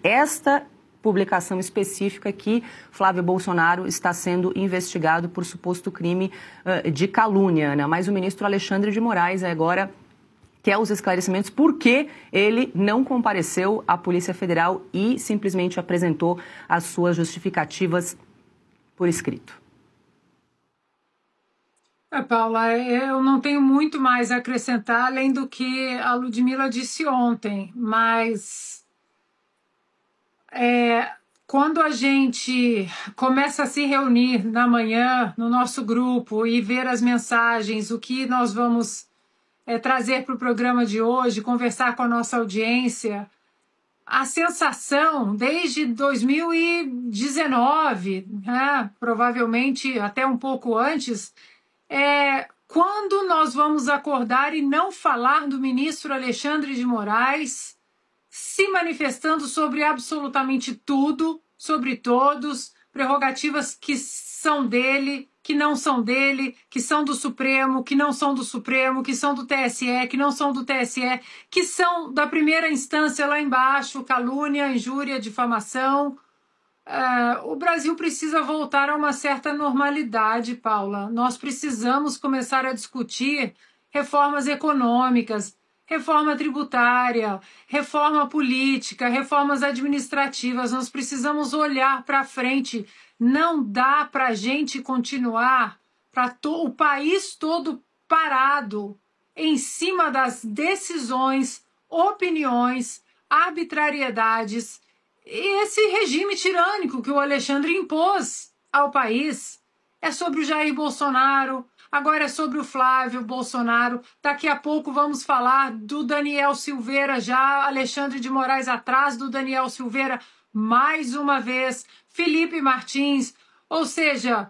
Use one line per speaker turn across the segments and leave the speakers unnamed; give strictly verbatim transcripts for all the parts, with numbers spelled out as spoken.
esta publicação específica que Flávio Bolsonaro está sendo investigado por suposto crime uh, de calúnia, né? Mas o ministro Alexandre de Moraes agora quer os esclarecimentos por que ele não compareceu à Polícia Federal e simplesmente apresentou as suas justificativas por escrito.
É, Paula, eu não tenho muito mais a acrescentar além do que a Ludmila disse ontem, mas é, quando a gente começa a se reunir na manhã no nosso grupo e ver as mensagens, o que nós vamos é, trazer para o programa de hoje, conversar com a nossa audiência, a sensação desde dois mil e dezenove, né, provavelmente até um pouco antes, é quando nós vamos acordar e não falar do ministro Alexandre de Moraes se manifestando sobre absolutamente tudo, sobre todos, prerrogativas que são dele, que não são dele, que são do Supremo, que não são do Supremo, que são do T S E, que não são do T S E, que são da primeira instância lá embaixo, calúnia, injúria, difamação. Uh, o Brasil precisa voltar a uma certa normalidade, Paula. Nós precisamos começar a discutir reformas econômicas, reforma tributária, reforma política, reformas administrativas. Nós precisamos olhar para frente. Não dá para a gente continuar, para o país todo parado, em cima das decisões, opiniões, arbitrariedades, e esse regime tirânico que o Alexandre impôs ao país. É sobre o Jair Bolsonaro, agora é sobre o Flávio Bolsonaro, daqui a pouco vamos falar do Daniel Silveira, já Alexandre de Moraes atrás do Daniel Silveira, mais uma vez, Felipe Martins, ou seja,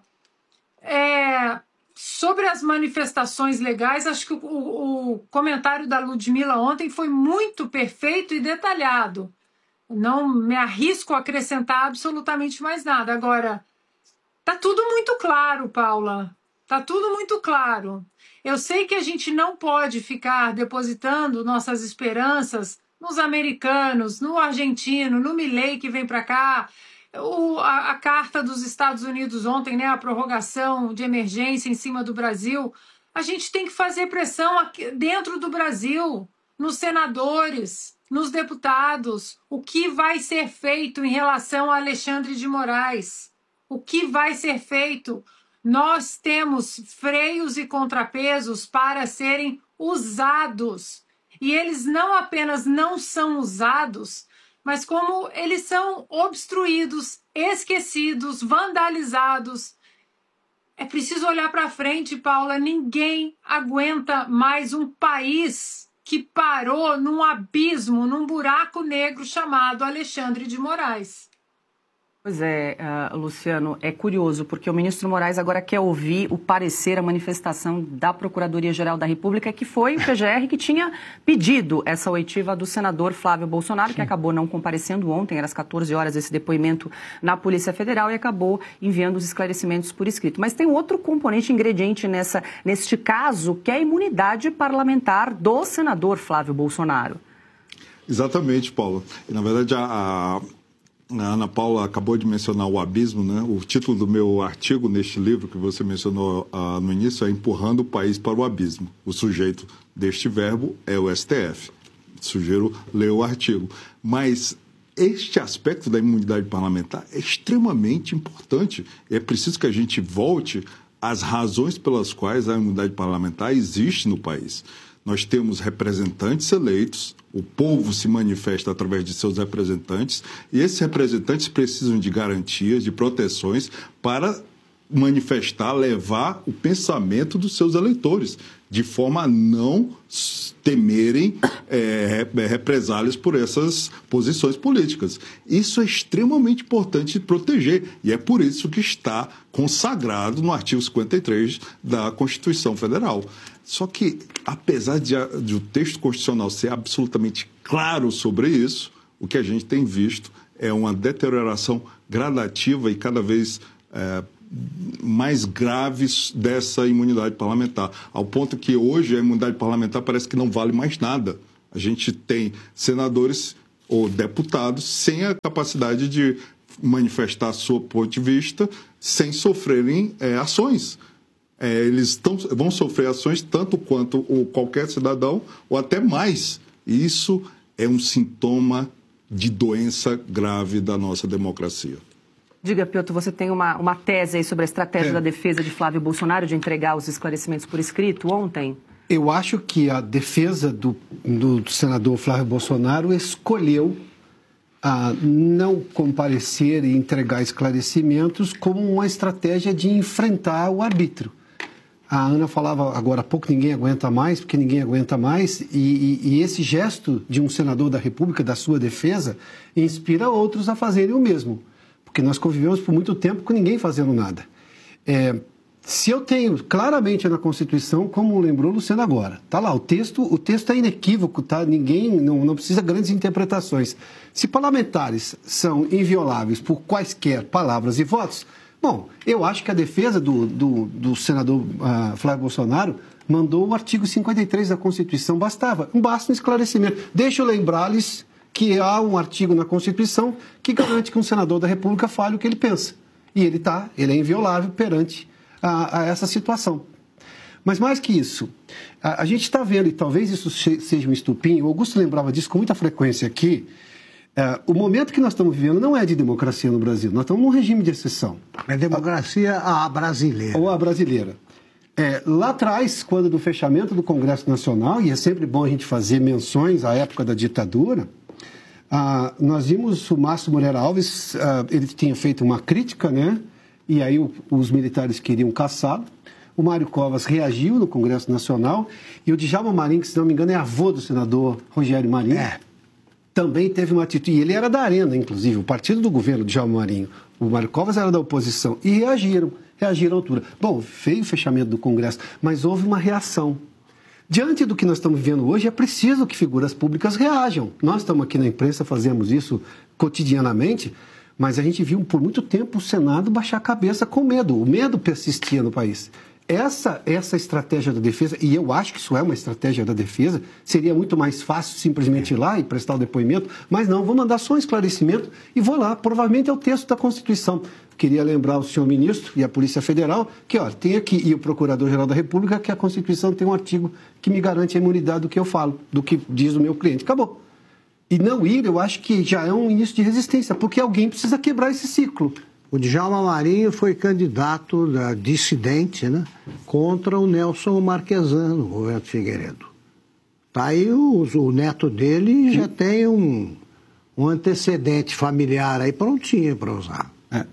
é, sobre as manifestações legais, acho que o, o, o comentário da Ludmila ontem foi muito perfeito e detalhado. Não me arrisco a acrescentar absolutamente mais nada. Agora, tá tudo muito claro, Paula. Tá tudo muito claro. Eu sei que a gente não pode ficar depositando nossas esperanças nos americanos, no argentino, no Milei que vem para cá, o, a, a carta dos Estados Unidos ontem, né, a prorrogação de emergência em cima do Brasil. A gente tem que fazer pressão aqui, dentro do Brasil, nos senadores, nos deputados, o que vai ser feito em relação a Alexandre de Moraes? O que vai ser feito? Nós temos freios e contrapesos para serem usados. E eles não apenas não são usados, mas como eles são obstruídos, esquecidos, vandalizados. É preciso olhar para frente, Paula. Ninguém aguenta mais um país que parou num abismo, num buraco negro chamado Alexandre de Moraes.
Pois é, uh, Luciano, é curioso, porque o ministro Moraes agora quer ouvir o parecer, a manifestação da Procuradoria-Geral da República, que foi o P G R que tinha pedido essa oitiva do senador Flávio Bolsonaro, Sim. que acabou não comparecendo ontem, era às quatorze horas, esse depoimento na Polícia Federal, e acabou enviando os esclarecimentos por escrito. Mas tem outro componente, ingrediente nessa, neste caso, que é a imunidade parlamentar do senador Flávio Bolsonaro.
Exatamente, Paula. E, na verdade, a... a... A Ana Paula acabou de mencionar o abismo, né? O título do meu artigo neste livro que você mencionou uh, no início é Empurrando o País para o Abismo. O sujeito deste verbo é o S T F. Sugiro ler o artigo. Mas este aspecto da imunidade parlamentar é extremamente importante. É preciso que a gente volte às razões pelas quais a imunidade parlamentar existe no país. Nós temos representantes eleitos, o povo se manifesta através de seus representantes, e esses representantes precisam de garantias, de proteções para manifestar, levar o pensamento dos seus eleitores, de forma a não temerem é, represálias por essas posições políticas. Isso é extremamente importante de proteger, e é por isso que está consagrado no artigo cinquenta e três da Constituição Federal. Só que, apesar de, de o texto constitucional ser absolutamente claro sobre isso, o que a gente tem visto é uma deterioração gradativa e cada vez é, mais graves dessa imunidade parlamentar, ao ponto que hoje a imunidade parlamentar parece que não vale mais nada. A gente tem senadores ou deputados sem a capacidade de manifestar seu ponto de vista sem sofrerem é, ações. É, eles tão, vão sofrer ações tanto quanto o, qualquer cidadão ou até mais. E isso é um sintoma de doença grave da nossa democracia.
Diga, Piotr, você tem uma, uma tese aí sobre a estratégia
é.
da defesa de Flávio Bolsonaro de entregar os esclarecimentos por escrito ontem?
Eu acho que a defesa do, do senador Flávio Bolsonaro escolheu a não comparecer e entregar esclarecimentos como uma estratégia de enfrentar o arbítrio. A Ana falava agora há pouco, ninguém aguenta mais, porque ninguém aguenta mais, e, e, e esse gesto de um senador da República, da sua defesa, inspira outros a fazerem o mesmo, porque nós convivemos por muito tempo com ninguém fazendo nada. É, se eu tenho claramente na Constituição, como lembrou o Luciano agora, está lá, o texto, o texto é inequívoco, tá? Ninguém, não, não precisa grandes interpretações. Se parlamentares são invioláveis por quaisquer palavras e votos, bom, eu acho que a defesa do, do, do senador uh, Flávio Bolsonaro mandou o artigo cinquenta e três da Constituição, bastava, basta um esclarecimento. Deixa eu lembrar-lhes que há um artigo na Constituição que garante que um senador da República fale o que ele pensa. E ele está, ele é inviolável perante a, a essa situação. Mas mais que isso, a, a gente está vendo, e talvez isso seja um estupim, o Augusto lembrava disso com muita frequência aqui, é, o momento que nós estamos vivendo não é de democracia no Brasil, nós estamos num regime de exceção.
É democracia a, a brasileira.
Ou a brasileira. É, lá atrás, quando do fechamento do Congresso Nacional, e é sempre bom a gente fazer menções à época da ditadura, ah, nós vimos o Márcio Moreira Alves, ah, ele tinha feito uma crítica, né? E aí o, os militares queriam caçá-lo. O Mário Covas reagiu no Congresso Nacional e o Djalma Marinho, que se não me engano é avô do senador Rogério Marinho,
é.
também teve uma atitude, e ele era da Arena, inclusive, o partido do governo, Djalma Marinho. O Mário Covas era da oposição e reagiram, reagiram à altura. Bom, veio o fechamento do Congresso, mas houve uma reação. Diante do que nós estamos vivendo hoje, é preciso que figuras públicas reajam. Nós estamos aqui na imprensa, fazemos isso cotidianamente, mas a gente viu por muito tempo o Senado baixar a cabeça com medo. O medo persistia no país. Essa, essa estratégia da defesa, e eu acho que isso é uma estratégia da defesa, seria muito mais fácil simplesmente ir lá e prestar o depoimento, mas não, vou mandar só um esclarecimento e vou lá. Provavelmente é o texto da Constituição. Queria lembrar o senhor ministro e a Polícia Federal que, ó, tem aqui, e o Procurador-Geral da República, que a Constituição tem um artigo que me garante a imunidade do que eu falo, do que diz o meu cliente. Acabou. E não ir, eu acho que já é um início de resistência, porque alguém precisa quebrar esse ciclo.
O Djalma Marinho foi candidato da dissidente, né, contra o Nelson Marquesano, o Roberto Figueiredo. Tá aí o, o neto dele já tem um, um antecedente familiar aí prontinho para usar.
É.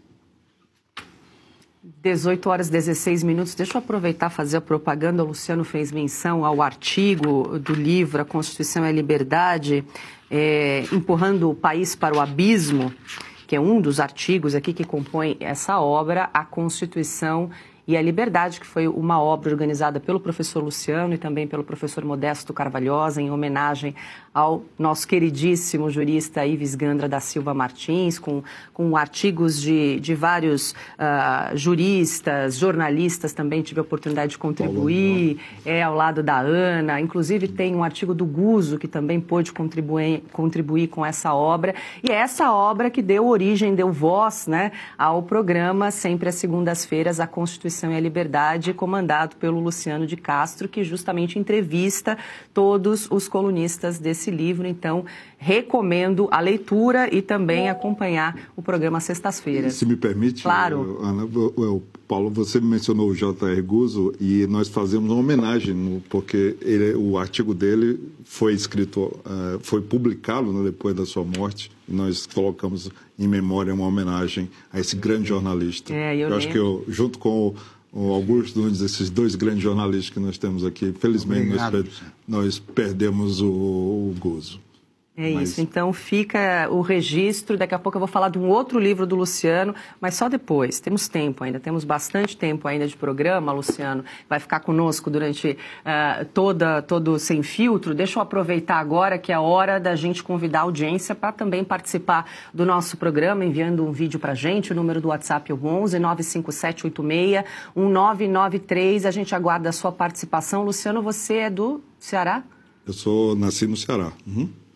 dezoito horas e dezesseis minutos. Deixa eu aproveitar e fazer a propaganda. O Luciano fez menção ao artigo do livro A Constituição e a Liberdade, é, empurrando o país para o abismo, que é um dos artigos aqui que compõe essa obra, A Constituição e a Liberdade, que foi uma obra organizada pelo professor Luciano e também pelo professor Modesto Carvalhosa, em homenagem ao nosso queridíssimo jurista Ives Gandra da Silva Martins, com, com artigos de, de vários uh, juristas, jornalistas, também tive a oportunidade de contribuir, é, ao lado da Ana. Inclusive tem um artigo do Guzo, que também pôde contribuir, contribuir com essa obra. E é essa obra que deu origem, deu voz, né, ao programa, sempre às segundas-feiras, A Constituição e a Liberdade, comandado pelo Luciano de Castro, que justamente entrevista todos os colunistas desse livro. Então, recomendo a leitura e também acompanhar o programa às sextas-feiras.
Se me permite,
claro.
Ana, eu, Paulo, você mencionou o J R. Guzzo e nós fazemos uma homenagem, no, porque ele, o artigo dele foi escrito, uh, foi publicado, né, depois da sua morte, e nós colocamos em memória uma homenagem a esse grande jornalista.
É, eu
eu acho que eu, junto com o, o Augusto Nunes, esses dois grandes jornalistas que nós temos aqui, felizmente nós, per, nós perdemos o, o Guzzo.
É
mas...
isso, então fica o registro. Daqui a pouco eu vou falar de um outro livro do Luciano, mas só depois. Temos tempo ainda, temos bastante tempo ainda de programa, Luciano. Vai ficar conosco durante uh, toda, todo Sem Filtro. Deixa eu aproveitar agora que é a hora da gente convidar a audiência para também participar do nosso programa, enviando um vídeo para a gente. O número do WhatsApp é o onze nove cinco sete oito seis um nove nove três. A gente aguarda a sua participação. Luciano, você é do Ceará?
Eu sou, nasci no Ceará. Uhum.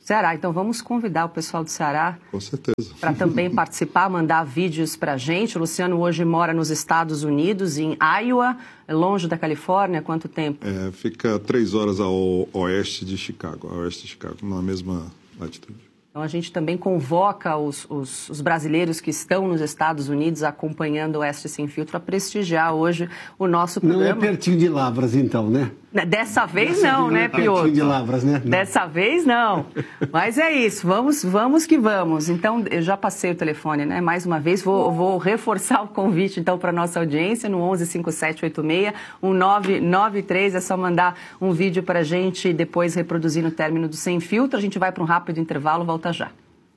Ceará. Então vamos convidar o pessoal do Ceará.
Com certeza.
Para também participar, mandar vídeos para a gente. O Luciano hoje mora nos Estados Unidos, em Iowa, longe da Califórnia. Quanto tempo?
É, fica três horas ao oeste de Chicago, ao oeste de Chicago, na mesma latitude.
Então a gente também convoca os, os, os brasileiros que estão nos Estados Unidos acompanhando o Oeste Sem Filtro a prestigiar hoje o nosso programa.
Não é pertinho de Lavras, então, né?
Dessa vez
Dessa
não,
vez
né,
não é pertinho
Pioto?
de Lavras, né? Não.
Dessa vez não. Mas é isso, vamos, vamos que vamos. Então, eu já passei o telefone, né? Mais uma vez, vou, vou reforçar o convite, então, para a nossa audiência no onze, cinco sete oito seis, um nove nove três. É só mandar um vídeo para a gente e depois reproduzir no término do Sem Filtro. A gente vai para um rápido intervalo, volta já.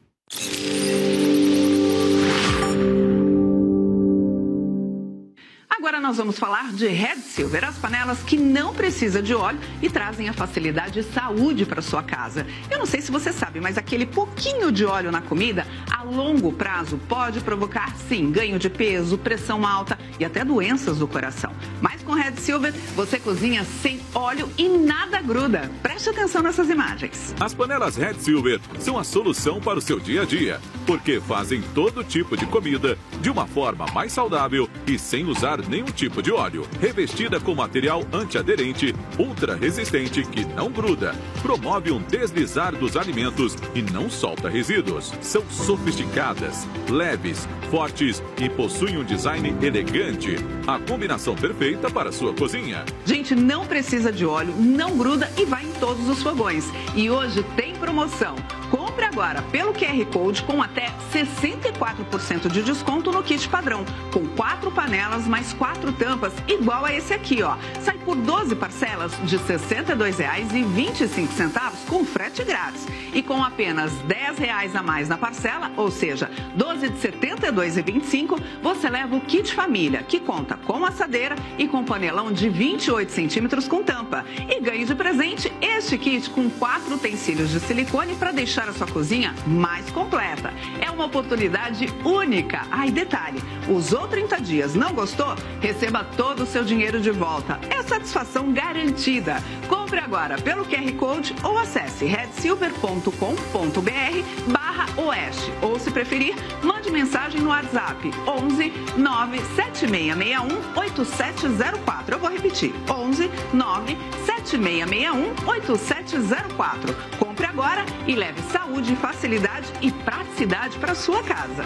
Agora nós vamos falar de Red Silver, as panelas que não precisam de óleo e trazem a facilidade e saúde para sua casa. Eu não sei se você sabe, mas aquele pouquinho de óleo na comida, a longo prazo, pode provocar, sim, ganho de peso, pressão alta e até doenças do coração. Mas com Red Silver, você cozinha sem óleo e nada gruda. Preste atenção nessas imagens.
As panelas Red Silver são a solução para o seu dia a dia, porque fazem todo tipo de comida de uma forma mais saudável e sem usar nenhum tipo de óleo. Revestida com material antiaderente, ultra resistente que não gruda, promove um deslizar dos alimentos e não solta resíduos. São sofisticadas, leves, fortes e possuem um design elegante. A combinação perfeita para a sua cozinha.
Gente, não precisa de óleo, não gruda e vai em todos os fogões. E hoje tem promoção. Compre agora pelo Q R Code com até sessenta e quatro por cento de desconto no kit padrão, com quatro panelas mais quatro tampas, igual a esse aqui, ó. Sai por doze parcelas de sessenta e dois reais e vinte e cinco centavos com frete grátis. E com apenas dez reais a mais na parcela, ou seja, doze de setenta e dois reais e vinte e cinco centavos, você leva o kit família, que conta com assadeira e com panelão de vinte e oito centímetros com tampa. E ganhe de presente este kit com quatro utensílios de silicone para deixar a sua cozinha mais completa. É uma oportunidade única. Ai, detalhe, usou trinta dias, não gostou? Receba todo o seu dinheiro de volta. É satisfação garantida. Compre agora pelo Q R Code ou acesse red silver ponto com ponto b r barra oeste. Ou, se preferir, mande mensagem no WhatsApp onze nove sete seis seis um oito sete zero quatro. Eu vou repetir, onze nove sete seis seis um oito sete zero quatro. Compre agora e leve saúde, facilidade e praticidade para sua casa.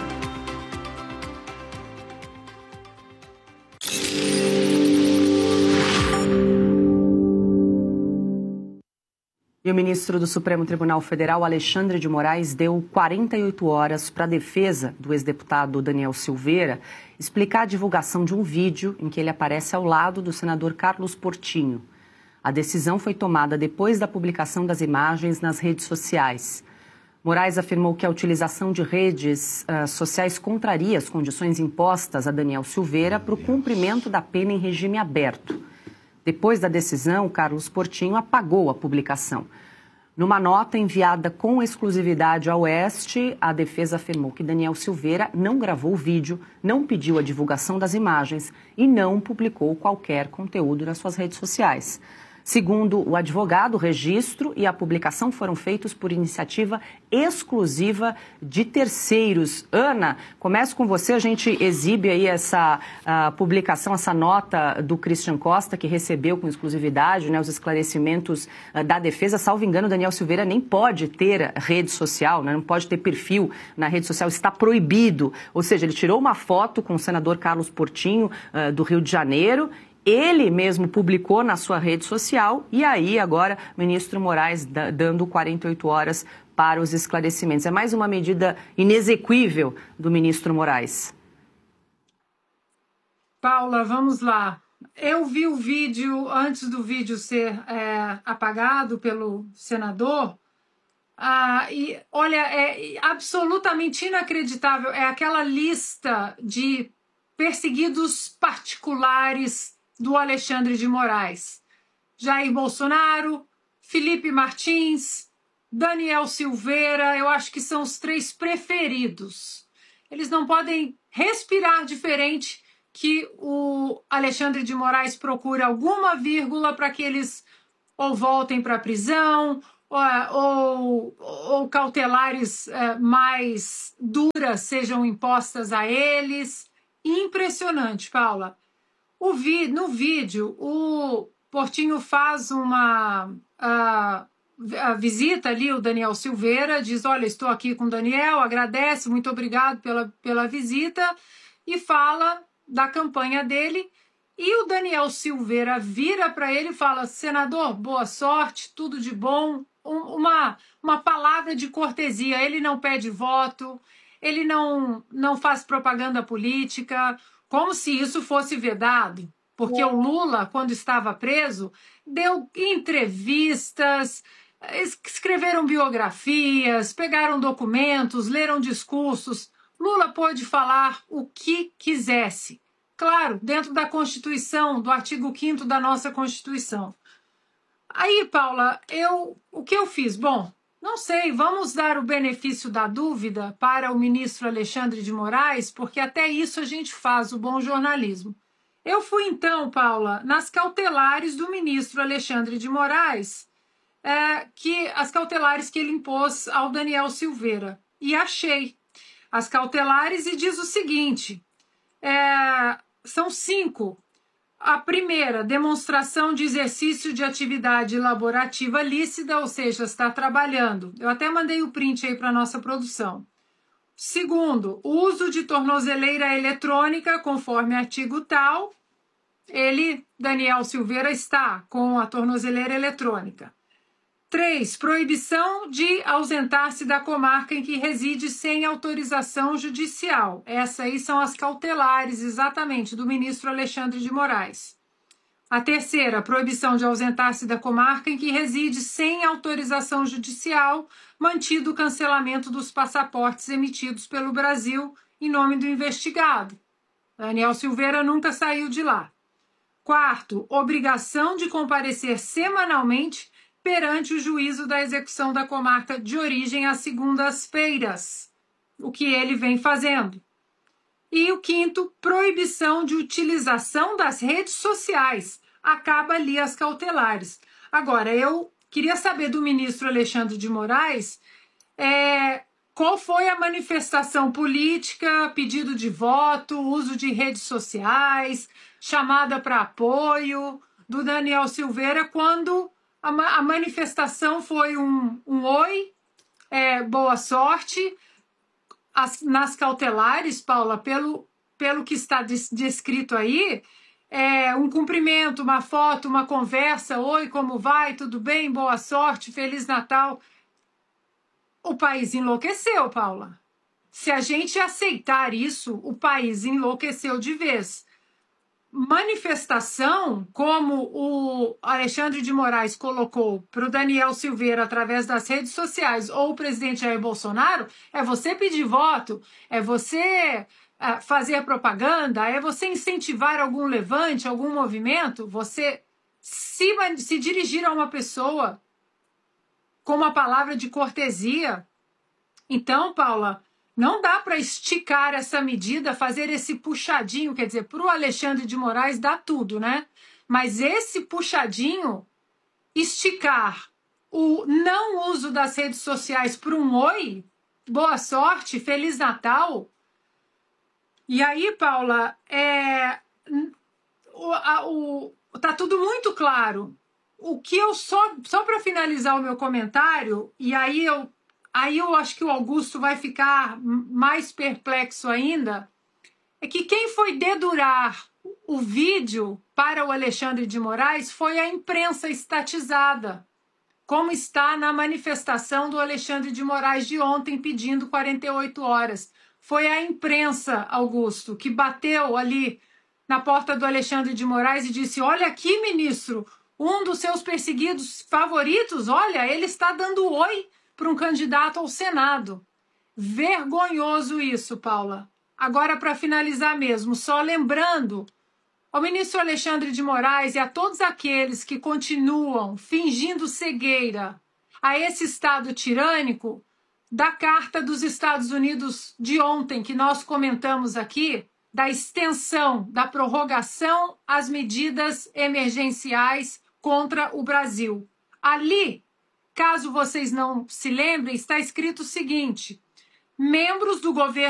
E o ministro do Supremo Tribunal Federal, Alexandre de Moraes, deu quarenta e oito horas para a defesa do ex-deputado Daniel Silveira explicar a divulgação de um vídeo em que ele aparece ao lado do senador Carlos Portinho. A decisão foi tomada depois da publicação das imagens nas redes sociais. Moraes afirmou que a utilização de redes uh, sociais contraria as condições impostas a Daniel Silveira para o cumprimento da pena em regime aberto. Depois da decisão, Carlos Portinho apagou a publicação. Numa nota enviada com exclusividade ao Oeste, a defesa afirmou que Daniel Silveira não gravou o vídeo, não pediu a divulgação das imagens e não publicou qualquer conteúdo nas suas redes sociais. Segundo o advogado, o registro e a publicação foram feitos por iniciativa exclusiva de terceiros. Ana, começo com você. A gente exibe aí essa uh, publicação, essa nota do Christian Costa, que recebeu com exclusividade, né, os esclarecimentos uh, da defesa. Salvo engano, Daniel Silveira nem pode ter rede social, né, não pode ter perfil na rede social, está proibido. Ou seja, ele tirou uma foto com o senador Carlos Portinho, uh, do Rio de Janeiro. Ele mesmo publicou na sua rede social e aí agora o ministro Moraes dando quarenta e oito horas para os esclarecimentos. É mais uma medida inexequível do ministro Moraes.
Paula, vamos lá. Eu vi o vídeo, antes do vídeo ser é, apagado pelo senador, ah, e olha, é absolutamente inacreditável. É aquela lista de perseguidos particulares do Alexandre de Moraes. Jair Bolsonaro, Felipe Martins, Daniel Silveira, eu acho que são os três preferidos. Eles não podem respirar diferente que o Alexandre de Moraes procure alguma vírgula para que eles ou voltem para a prisão, ou, ou cautelares é, mais duras sejam impostas a eles. Impressionante, Paula. O vi, no vídeo, o Portinho faz uma a, a visita ali, o Daniel Silveira, diz, olha, estou aqui com o Daniel, agradece, muito obrigado pela, pela visita, e fala da campanha dele. E o Daniel Silveira vira para ele e fala, senador, boa sorte, tudo de bom, um, uma, uma palavra de cortesia. Ele não pede voto, ele não, não faz propaganda política, como se isso fosse vedado. Porque o Lula, quando estava preso, deu entrevistas, escreveram biografias, pegaram documentos, leram discursos. Lula pôde falar o que quisesse. Claro, dentro da Constituição, do artigo quinto da nossa Constituição. Aí, Paula, eu, o que eu fiz? Bom, não sei, vamos dar o benefício da dúvida para o ministro Alexandre de Moraes, porque até isso a gente faz o bom jornalismo. Eu fui, então, Paula, nas cautelares do ministro Alexandre de Moraes, é, que, as cautelares que ele impôs ao Daniel Silveira, e achei as cautelares e diz o seguinte... É, são cinco. A primeira, demonstração de exercício de atividade laborativa lícita, ou seja, está trabalhando. Eu até mandei o print aí para a nossa produção. Segundo, uso de tornozeleira eletrônica, conforme artigo tal. Ele, Daniel Silveira, está com a tornozeleira eletrônica. Três, proibição de ausentar-se da comarca em que reside sem autorização judicial. Essas aí são as cautelares, exatamente, do ministro Alexandre de Moraes. A terceira, proibição de ausentar-se da comarca em que reside sem autorização judicial, mantido o cancelamento dos passaportes emitidos pelo Brasil em nome do investigado. Daniel Silveira nunca saiu de lá. Quarto, obrigação de comparecer semanalmente perante o juízo da execução da comarca de origem às segundas-feiras, o que ele vem fazendo. E o quinto, proibição de utilização das redes sociais. Acaba ali as cautelares. Agora, eu queria saber do ministro Alexandre de Moraes é, qual foi a manifestação política, pedido de voto, uso de redes sociais, chamada para apoio do Daniel Silveira, quando a, a manifestação foi um, um oi, é, boa sorte. As, nas cautelares, Paula, pelo, pelo que está des, descrito aí, é, um cumprimento, uma foto, uma conversa, oi, como vai, tudo bem, boa sorte, Feliz Natal. O país enlouqueceu, Paula. Se a gente aceitar isso, o país enlouqueceu de vez. Manifestação, como o Alexandre de Moraes colocou para o Daniel Silveira através das redes sociais ou o presidente Jair Bolsonaro, é você pedir voto, é você uh, fazer propaganda, é você incentivar algum levante, algum movimento, você se, se dirigir a uma pessoa com uma palavra de cortesia. Então, Paula, não dá para esticar essa medida, fazer esse puxadinho, quer dizer, para o Alexandre de Moraes dá tudo, né? Mas esse puxadinho, esticar o não uso das redes sociais para um oi, boa sorte, Feliz Natal. E aí, Paula, é, o, a, o, tá tudo muito claro. O que eu só, só para finalizar o meu comentário, e aí eu Aí eu acho que o Augusto vai ficar mais perplexo ainda, é que quem foi dedurar o vídeo para o Alexandre de Moraes foi a imprensa estatizada, como está na manifestação do Alexandre de Moraes de ontem pedindo quarenta e oito horas. Foi a imprensa, Augusto, que bateu ali na porta do Alexandre de Moraes e disse, olha aqui, ministro, um dos seus perseguidos favoritos, olha, ele está dando oi para um candidato ao Senado. Vergonhoso isso, Paula. Agora, para finalizar mesmo, só lembrando ao ministro Alexandre de Moraes e a todos aqueles que continuam fingindo cegueira a esse Estado tirânico, da Carta dos Estados Unidos de ontem, que nós comentamos aqui, da extensão, da prorrogação às medidas emergenciais contra o Brasil. Ali Caso vocês não se lembrem, está escrito o seguinte: membros do governo